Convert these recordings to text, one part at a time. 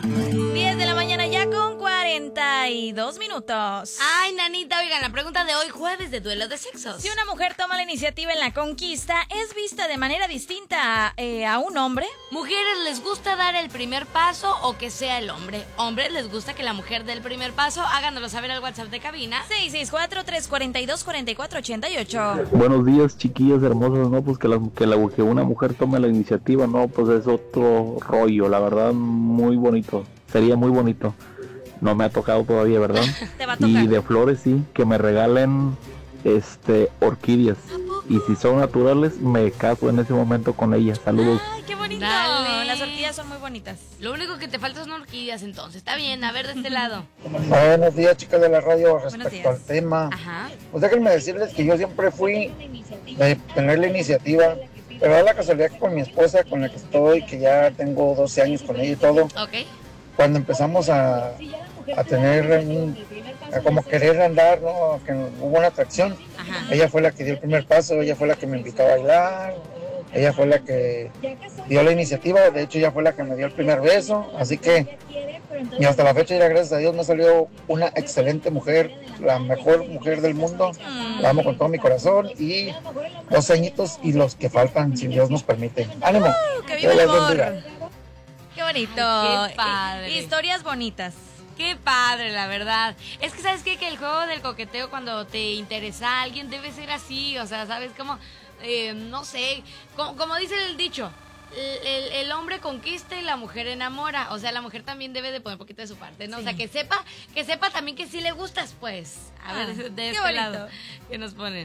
10 de la mañana ya con 42 minutos. Ay, nanita, oigan, la pregunta de hoy, jueves de duelo de sexos. Si una mujer toma la iniciativa en la conquista, ¿es vista de manera distinta a un hombre? ¿Mujeres les gusta dar el primer paso o que sea el hombre? ¿Hombres les gusta que la mujer dé el primer paso? Háganoslo saber al WhatsApp de cabina. 664-342-4488. Buenos días, chiquillas hermosas, ¿no? Pues que una mujer tome la iniciativa, ¿no? Pues es otro rollo, la verdad, muy bonito. Sería muy bonito. No me ha tocado todavía, ¿verdad? Te va a tocar. Y de flores sí, que me regalen orquídeas. Y si son naturales, me caso en ese momento con ellas. Saludos. Ay, qué bonito. Dale. Las orquídeas son muy bonitas. Lo único que te falta son orquídeas, entonces. Está bien, a ver de este lado. Buenos días, chicas de la radio. Respecto días. al tema, Ajá. pues déjenme decirles que yo siempre fui de tener la iniciativa, pero da la casualidad que con mi esposa, con la que estoy, que ya tengo 12 años con ella y todo, Ok. cuando empezamos a tener a como querer andar, ¿no? Que hubo una atracción. Ajá. Ella fue la que dio el primer paso, ella fue la que me invitó a bailar, ella fue la que dio la iniciativa, de hecho ella fue la que me dio el primer beso, así que, y hasta la fecha ya gracias a Dios me salió una excelente mujer, la mejor mujer del mundo, la amo con todo mi corazón y 12 añitos y los que faltan, si Dios nos permite. ¡Ánimo! ¡Que viva Dios el les bendiga. amor! ¡Qué bonito! Ay, qué padre. Historias bonitas. Qué padre, la verdad. Es que, ¿sabes qué? Que el juego del coqueteo, cuando te interesa a alguien, debe ser así. O sea, ¿sabes cómo? No sé. Como dice el dicho, el hombre conquista y la mujer enamora. O sea, la mujer también debe de poner un poquito de su parte, ¿no? Sí. O sea, que sepa también que sí le gustas, pues. A ver, de qué este bonito. lado. ¿Qué nos ponen?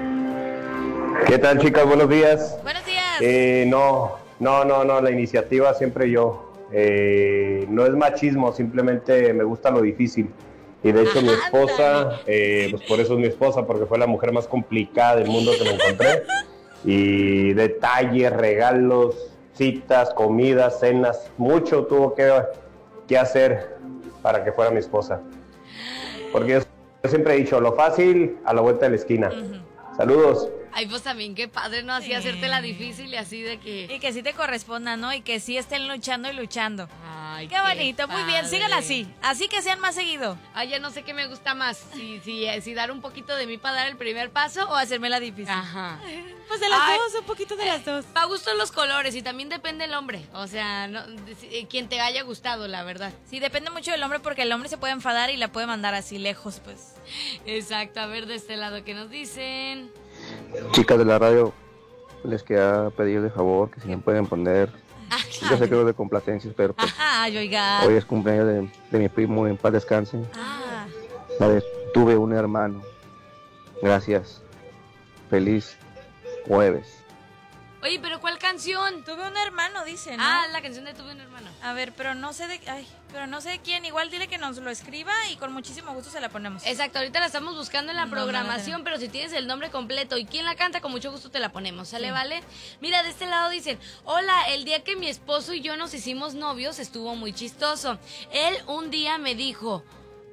¿Qué tal, chicas? Buenos días. Buenos días. No, la iniciativa siempre yo. No es machismo, simplemente me gusta lo difícil. Y de hecho mi esposa, pues por eso es mi esposa, porque fue la mujer más complicada del mundo que me encontré. Y detalles, regalos, citas, comidas, cenas, mucho tuvo que hacer para que fuera mi esposa. Porque yo siempre he dicho, lo fácil a la vuelta de la esquina. Saludos. Ay, pues también qué padre, ¿no? Así Sí. hacértela difícil y así de que... Y que sí te corresponda, ¿no? Y que sí estén luchando y luchando. Ay, Qué bonito, muy bien, padre. sigan así. Así que sean más seguido. Ay, ya no sé qué me gusta más, si dar un poquito de mí para dar el primer paso O hacérmela difícil. Ajá. Pues de las Ay. dos, un poquito de las dos. Pa' gusto los colores y también depende el hombre, o sea, no, quien te haya gustado, la verdad. Sí, depende mucho del hombre porque el hombre se puede enfadar y la puede mandar así lejos, pues. Exacto, a ver de este lado, ¿qué nos dicen? Chicas de la radio, les quería pedir de favor que si me pueden poner. Yo sé que es de complacencias, pero pues Ay, oiga. hoy es cumpleaños de mi primo, en paz descanse. Ah, Tuve un hermano. Gracias. Feliz jueves. Oye, pero ¿cuál canción? tuve un hermano, dice, ¿no? Ah, la canción de Tuve un hermano. A ver, pero no sé de quién. Igual dile que nos lo escriba y con muchísimo gusto se la ponemos. Exacto, ahorita la estamos buscando en la No, programación, no. pero si tienes el nombre completo y quién la canta, con mucho gusto te la ponemos, ¿sale, vale? Mira, de este lado dicen, hola, el día que mi esposo y yo nos hicimos novios estuvo muy chistoso. Él un día me dijo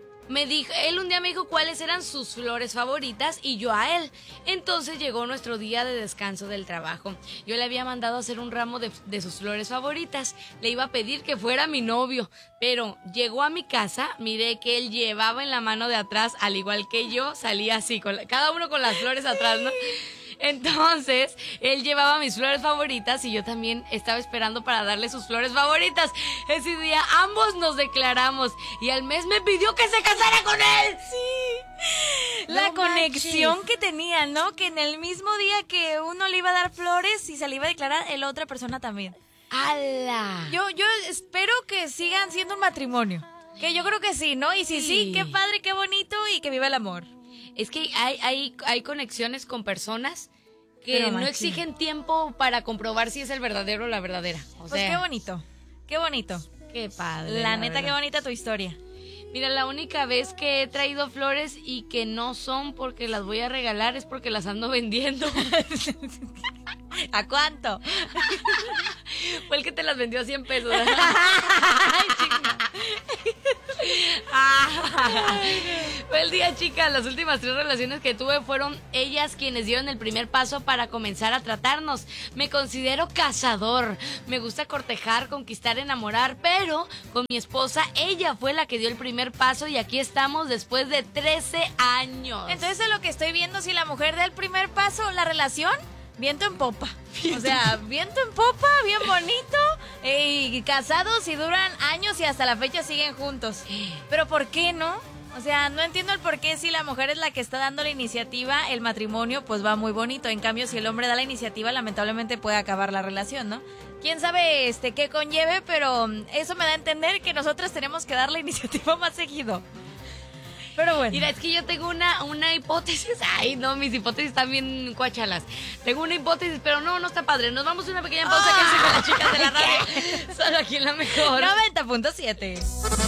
cuáles eran sus flores favoritas y yo a él. Entonces llegó nuestro día de descanso del trabajo. Yo le había mandado a hacer un ramo de sus flores favoritas. Le iba a pedir que fuera mi novio, pero llegó a mi casa, miré que él llevaba en la mano de atrás, al igual que yo, salía así, cada uno con las flores atrás, ¿no? Entonces, él llevaba mis flores favoritas y yo también estaba esperando para darle sus flores favoritas. Ese día ambos nos declaramos y al mes me pidió que se casara con él. Sí. No La conexión manches. que tenían, ¿no? Que en el mismo día que uno le iba a dar flores y se le iba a declarar, el otra persona también. ¡Hala! Yo espero que sigan siendo un matrimonio. Que yo creo que sí, ¿no? Y si sí, qué padre, qué bonito y que viva el amor. Es que hay conexiones con personas que Pero no machín. exigen tiempo para comprobar si es el verdadero o la verdadera. O Pues sea, qué bonito, qué bonito. qué padre. La neta, verdad. qué bonita tu historia. Mira, la única vez que he traído flores y que no son porque las voy a regalar es porque las ando vendiendo. ¿A cuánto? Fue el que te las vendió a 100 pesos. Ay, chica. Ah, Buen día, chicas. Las últimas 3 relaciones que tuve fueron ellas quienes dieron el primer paso para comenzar a tratarnos. Me considero cazador. Me gusta cortejar, conquistar, enamorar, pero con mi esposa, ella fue la que dio el primer paso y aquí estamos después de 13 años. Entonces, de lo que estoy viendo, si la mujer da el primer paso, la relación, viento en popa. O sea, viento en popa, bien bonito, y casados y duran años y hasta la fecha siguen juntos. Pero ¿por qué no? O sea, no entiendo el por qué si la mujer es la que está dando la iniciativa, el matrimonio pues va muy bonito. En cambio, si el hombre da la iniciativa, lamentablemente puede acabar la relación, ¿no? Quién sabe qué conlleve, pero eso me da a entender que nosotros tenemos que dar la iniciativa más seguido. Pero bueno. Mira, es que yo tengo una hipótesis. Ay, no, mis hipótesis están bien cuachalas. Tengo una hipótesis, pero no está padre. Nos vamos a una pequeña pausa que con las chicas de la radio. Solo aquí en La Mejor. 90.7.